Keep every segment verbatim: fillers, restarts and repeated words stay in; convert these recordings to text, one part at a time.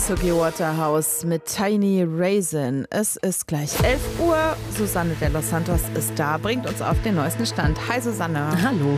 Suki Waterhouse mit Tiny Raisin. Es ist gleich elf Uhr. Susanne de los Santos ist da, bringt uns auf den neuesten Stand. Hi Susanne. Hallo.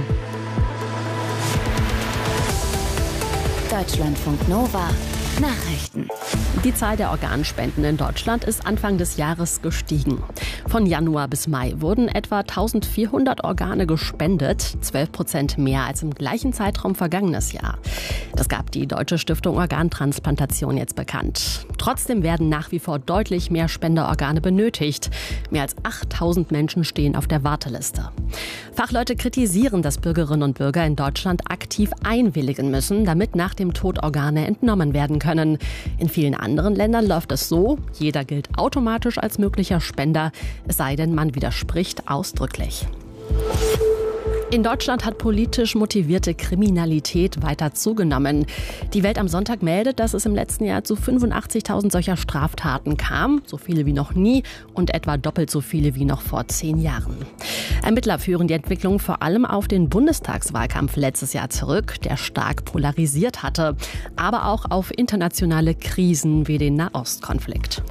Deutschlandfunk Nova. Nachrichten. Die Zahl der Organspenden in Deutschland ist Anfang des Jahres gestiegen. Von Januar bis Mai wurden etwa eintausendvierhundert Organe gespendet, zwölf Prozent mehr als im gleichen Zeitraum vergangenes Jahr. Das gab die Deutsche Stiftung Organtransplantation jetzt bekannt. Trotzdem werden nach wie vor deutlich mehr Spenderorgane benötigt. Mehr als achttausend Menschen stehen auf der Warteliste. Fachleute kritisieren, dass Bürgerinnen und Bürger in Deutschland aktiv einwilligen müssen, damit nach dem Tod Organe entnommen werden können. In vielen anderen Ländern läuft es so, jeder gilt automatisch als möglicher Spender, es sei denn, man widerspricht ausdrücklich. In Deutschland hat politisch motivierte Kriminalität weiter zugenommen. Die Welt am Sonntag meldet, dass es im letzten Jahr zu fünfundachtzigtausend solcher Straftaten kam, so viele wie noch nie und etwa doppelt so viele wie noch vor zehn Jahren. Ermittler führen die Entwicklung vor allem auf den Bundestagswahlkampf letztes Jahr zurück, der stark polarisiert hatte, aber auch auf internationale Krisen wie den Nahostkonflikt.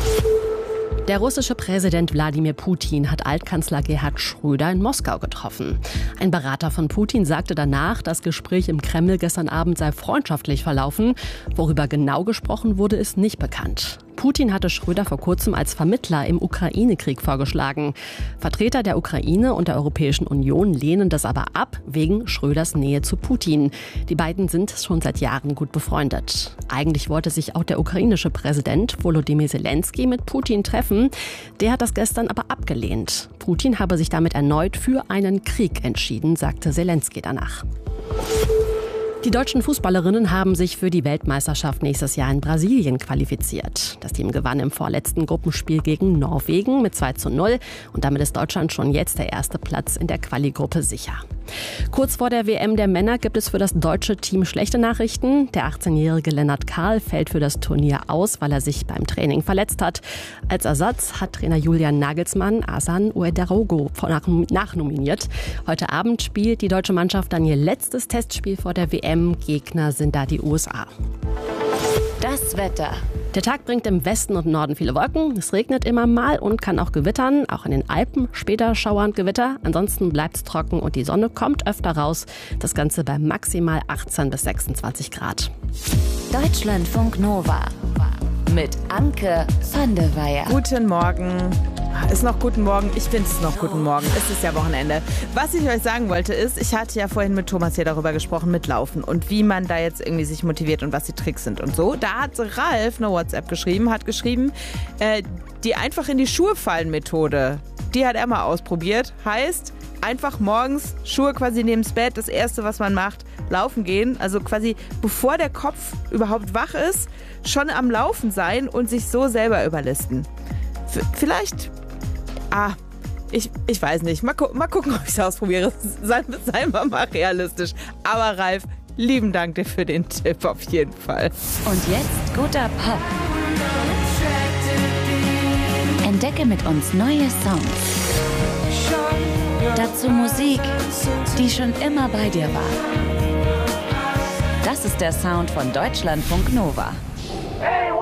Der russische Präsident Wladimir Putin hat Altkanzler Gerhard Schröder in Moskau getroffen. Ein Berater von Putin sagte danach, das Gespräch im Kreml gestern Abend sei freundschaftlich verlaufen. Worüber genau gesprochen wurde, ist nicht bekannt. Putin hatte Schröder vor kurzem als Vermittler im Ukraine-Krieg vorgeschlagen. Vertreter der Ukraine und der Europäischen Union lehnen das aber ab, wegen Schröders Nähe zu Putin. Die beiden sind schon seit Jahren gut befreundet. Eigentlich wollte sich auch der ukrainische Präsident Volodymyr Zelensky mit Putin treffen. Der hat das gestern aber abgelehnt. Putin habe sich damit erneut für einen Krieg entschieden, sagte Zelensky danach. Die deutschen Fußballerinnen haben sich für die Weltmeisterschaft nächstes Jahr in Brasilien qualifiziert. Das Team gewann im vorletzten Gruppenspiel gegen Norwegen mit zwei zu null und damit ist Deutschland schon jetzt der erste Platz in der Quali-Gruppe sicher. Kurz vor der W M der Männer gibt es für das deutsche Team schlechte Nachrichten. Der achtzehnjährige Lennart Kahl fällt für das Turnier aus, weil er sich beim Training verletzt hat. Als Ersatz hat Trainer Julian Nagelsmann Asan Ouedraogo nachnominiert. Heute Abend spielt die deutsche Mannschaft dann ihr letztes Testspiel vor der W M. Gegner sind da die U S A. Das Wetter. Der Tag bringt im Westen und Norden viele Wolken. Es regnet immer mal und kann auch gewittern. Auch in den Alpen später Schauer und Gewitter. Ansonsten bleibt es trocken und die Sonne kommt öfter raus. Das Ganze bei maximal achtzehn bis sechsundzwanzig Grad. Deutschlandfunk Nova. Mit Anke van der Weyer. Guten Morgen. Ist noch guten Morgen? Ich finde es noch guten Morgen. Es ist ja Wochenende. Was ich euch sagen wollte ist, ich hatte ja vorhin mit Thomas hier darüber gesprochen, mit Laufen und wie man da jetzt irgendwie sich motiviert und was die Tricks sind und so. Da hat Ralf eine WhatsApp geschrieben, hat geschrieben, äh, die einfach in die Schuhe fallen Methode. Die hat er mal ausprobiert. Heißt, einfach morgens Schuhe quasi neben das Bett, das Erste, was man macht, laufen gehen. Also quasi bevor der Kopf überhaupt wach ist, schon am Laufen sein und sich so selber überlisten. F- vielleicht... Ah, ich, ich weiß nicht. Mal, gu- mal gucken, ob ich es ausprobiere. Seien sei wir mal realistisch. Aber Ralf, lieben Dank dir für den Tipp auf jeden Fall. Und jetzt guter Pop. Entdecke mit uns neue Songs. Dazu Musik, die schon immer bei dir war. Das ist der Sound von Deutschlandfunk Nova. Hey,